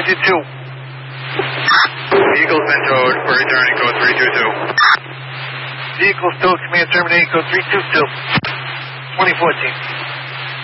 322. Vehicle's been towed for returning code 322. Vehicle stowed, command terminating code 322. 2014.